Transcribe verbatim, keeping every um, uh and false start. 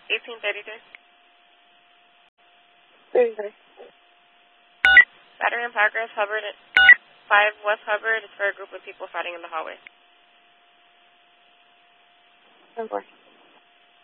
eighteen thirty-three. thirty-three. Battery in progress, Hubbard, five West Hubbard. It's for a group of people fighting in the hallway. ten four.